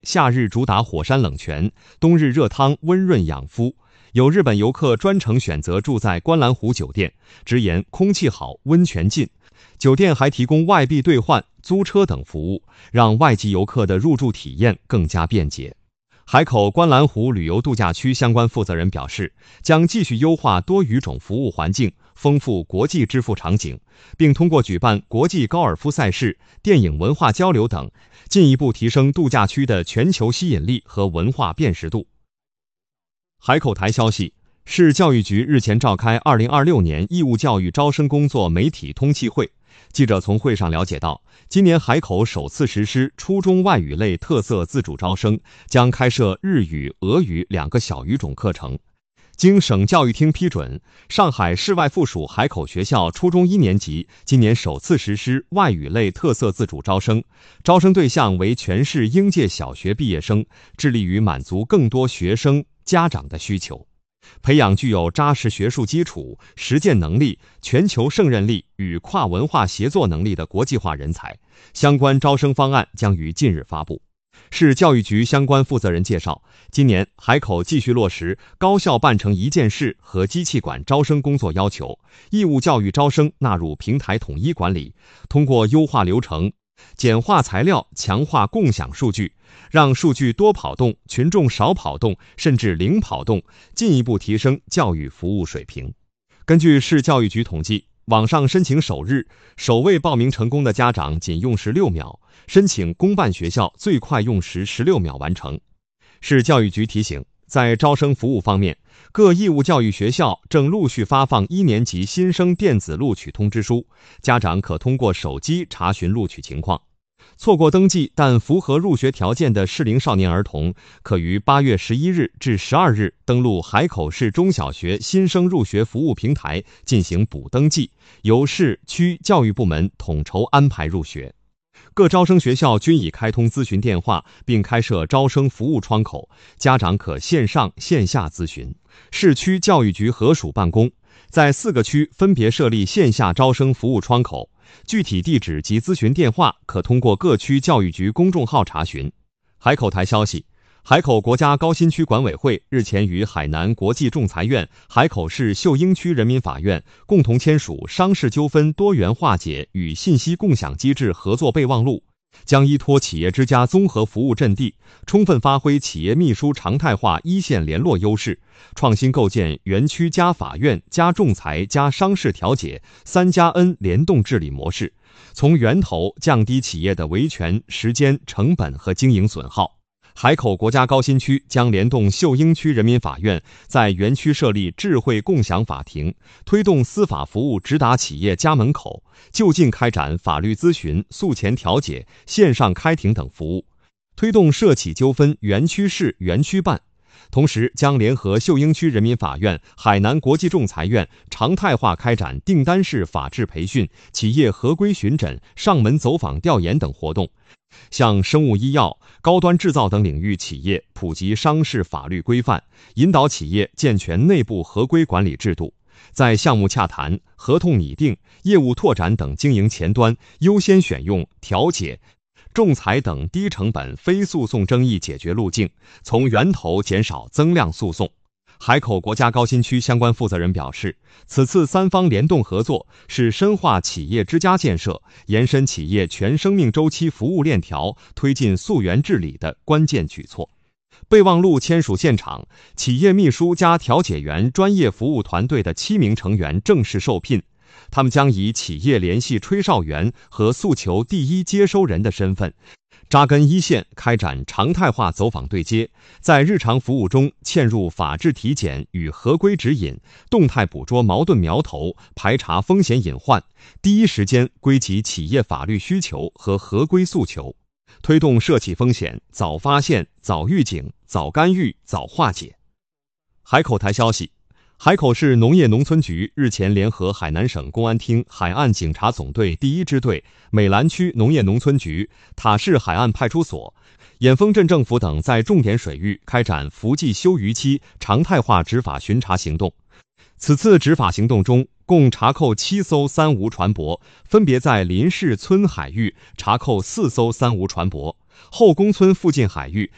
夏日主打火山冷泉，冬日热汤温润养肤。有日本游客专程选择住在观澜湖酒店，直言空气好，温泉近。酒店还提供外币兑换、租车等服务，让外籍游客的入住体验更加便捷。海口观澜湖旅游度假区相关负责人表示，将继续优化多语种服务环境，丰富国际支付场景，并通过举办国际高尔夫赛事、电影文化交流等，进一步提升度假区的全球吸引力和文化辨识度。海口台消息，市教育局日前召开2026年义务教育招生工作媒体通气会。记者从会上了解到，今年海口首次实施初中外语类特色自主招生，将开设日语、俄语2个小语种课程。经省教育厅批准，上海市外附属海口学校初中1年级今年首次实施外语类特色自主招生，招生对象为全市应届小学毕业生，致力于满足更多学生、家长的需求，培养具有扎实学术基础、实践能力、全球胜任力与跨文化协作能力的国际化人才。相关招生方案将于近日发布。市教育局相关负责人介绍，今年海口继续落实高校办成一件事和机器管招生工作要求，义务教育招生纳入平台统一管理，通过优化流程、简化材料、强化共享数据，让数据多跑动，群众少跑动，甚至零跑动，进一步提升教育服务水平。根据市教育局统计，网上申请首日，首位报名成功的家长仅用时6秒，申请公办学校最快用时16秒完成。市教育局提醒，在招生服务方面，各义务教育学校正陆续发放1年级新生电子录取通知书，家长可通过手机查询录取情况。错过登记但符合入学条件的适龄少年儿童，可于8月11日至12日登录海口市中小学新生入学服务平台进行补登记，由市区教育部门统筹安排入学。各招生学校均已开通咨询电话，并开设招生服务窗口，家长可线上线下咨询。市区教育局合署办公，在4个区分别设立线下招生服务窗口，具体地址及咨询电话可通过各区教育局公众号查询。海口台消息，海口国家高新区管委会日前与海南国际仲裁院、海口市秀英区人民法院共同签署商事纠纷多元化解与信息共享机制合作备忘录，将依托企业之家综合服务阵地，充分发挥企业秘书常态化一线联络优势，创新构建园区加法院加仲裁加商事调解3+N 联动治理模式，从源头降低企业的维权、时间、成本和经营损耗。海口国家高新区将联动秀英区人民法院，在园区设立智慧共享法庭，推动司法服务直达企业家门口，就近开展法律咨询、诉前调解、线上开庭等服务，推动涉企纠纷园区事园区办。同时将联合秀英区人民法院、海南国际仲裁院常态化开展订单式法治培训、企业合规巡诊、上门走访调研等活动，向生物医药、高端制造等领域企业普及商事法律规范，引导企业健全内部合规管理制度，在项目洽谈、合同拟定、业务拓展等经营前端优先选用调解、仲裁等低成本非诉讼争议解决路径，从源头减少增量诉讼。海口国家高新区相关负责人表示，此次3方联动合作是深化企业之家建设、延伸企业全生命周期服务链条、推进溯源治理的关键举措。备忘录签署现场，企业秘书加调解员专业服务团队的7名成员正式受聘，他们将以企业联系吹哨员和诉求第一接收人的身份，扎根一线，开展常态化走访对接，在日常服务中嵌入法治体检与合规指引，动态捕捉矛盾苗头，排查风险隐患，第一时间归集企业法律需求和合规诉求，推动涉企风险早发现、早预警、早干预、早化解。海口台消息，海口市农业农村局日前联合海南省公安厅海岸警察总队第1支队、美兰区农业农村局、塔市海岸派出所、眼峰镇政府等在重点水域开展伏季休渔期常态化执法巡查行动。此次执法行动中，共查扣7艘三无船舶，分别在林氏村海域查扣4艘三无船舶，后宫村附近海域